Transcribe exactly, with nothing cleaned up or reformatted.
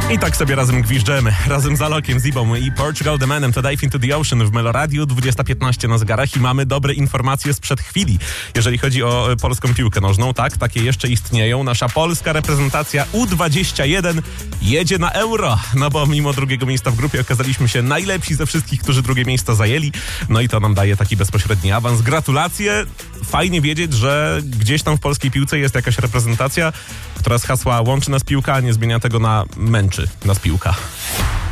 I tak sobie razem gwiżdżemy, razem z Alokiem, Zibą i Portugal The Manem to Dive Into The Ocean w Meloradiu, dwudziesta piętnaście na zegarach i mamy dobre informacje sprzed chwili. Jeżeli chodzi o polską piłkę nożną, tak, takie jeszcze istnieją. Nasza polska reprezentacja U dwadzieścia jeden jedzie na Euro, no bo mimo drugiego miejsca w grupie okazaliśmy się najlepsi ze wszystkich, którzy drugie miejsca zajęli, no i to nam daje taki bezpośredni awans. Gratulacje, fajnie wiedzieć, że gdzieś tam w polskiej piłce jest jakaś reprezentacja, która z hasła łączy nas piłka, a nie zmienia tego na męczy nas piłka.